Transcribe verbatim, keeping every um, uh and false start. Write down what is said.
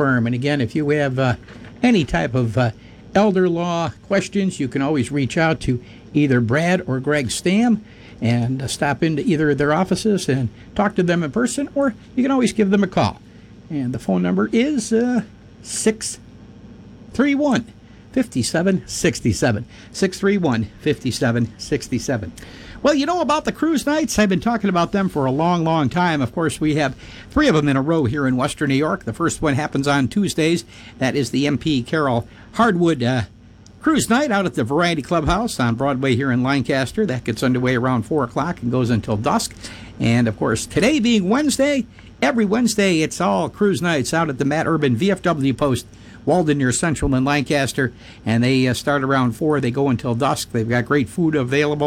firm. And again, if you have uh, any type of uh, elder law questions, you can always reach out to either Brad or Greg Stam and uh, stop into either of their offices and talk to them in person, or you can always give them a call. And the phone number is uh, six three one, five seven six seven. six three one, five seven six seven. Well, you know about the cruise nights? I've been talking about them for a long, long time. Of course, we have three of them in a row here in Western New York. The first one happens on Tuesdays. That is the M P Carroll Hardwood uh, Cruise Night out at the Variety Clubhouse on Broadway here in Lancaster. That gets underway around four o'clock and goes until dusk. And, of course, today being Wednesday, every Wednesday it's all cruise nights out at the Matt Urban V F W Post, Walden near Central in Lancaster. And they uh, start around four. They go until dusk. They've got great food available.